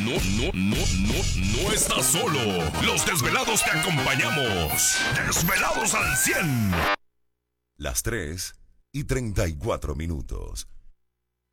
no estás solo. Los desvelados te acompañamos. Desvelados al 100. Las 3:34.